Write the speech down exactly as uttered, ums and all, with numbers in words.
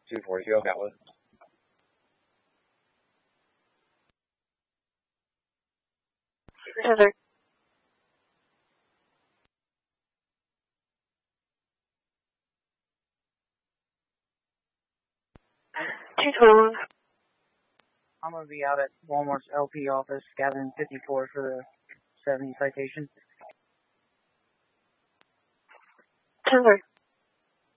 two forty-two, I've got one. Heather. two twelve. I'm going to be out at Walmart's L P office gathering fifty-four for the seventy citation. Heather.